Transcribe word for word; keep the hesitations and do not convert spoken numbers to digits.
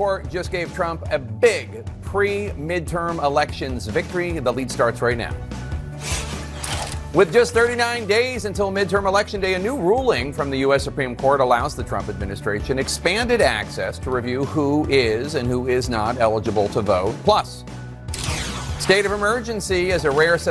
court just gave Trump a big pre-midterm elections victory. The lead starts right now. With just thirty-nine days until midterm election day, a new ruling from the U S Supreme Court allows the Trump administration expanded access to review who is and who is not eligible to vote. Plus, state of emergency is a rare